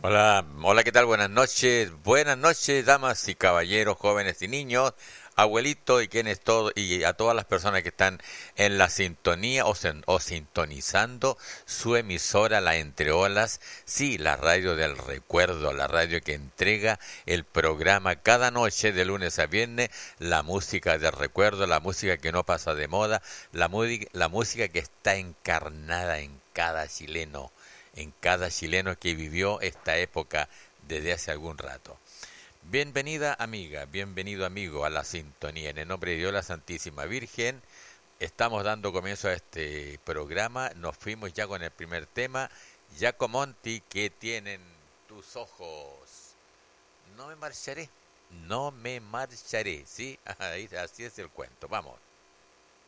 Hola, hola, ¿qué tal? Buenas noches, damas y caballeros, jóvenes y niños, abuelitos y quienes todo y a todas las personas que están en la sintonía o sintonizando su emisora La Entre Olas, sí, la radio del recuerdo, la radio que entrega el programa cada noche de lunes a viernes, la música del recuerdo, la música que no pasa de moda, la música que está encarnada en cada chileno que vivió esta época desde hace algún rato. Bienvenida amiga, bienvenido amigo a la sintonía. En el nombre de Dios la Santísima Virgen, estamos dando comienzo a este programa. Nos fuimos ya con el primer tema, Giacomonti, que tienen tus ojos. No me marcharé, no me marcharé, ¿sí? Ahí, así es el cuento, vamos.